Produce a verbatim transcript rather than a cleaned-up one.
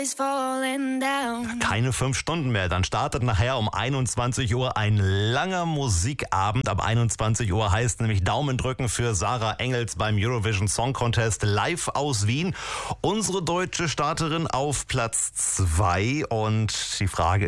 Keine fünf Stunden mehr. Dann startet nachher um einundzwanzig Uhr ein langer Musikabend. Ab einundzwanzig Uhr heißt nämlich Daumen drücken für Sarah Engels beim Eurovision Song Contest live aus Wien. Unsere deutsche Starterin auf Platz zwei. Und die Frage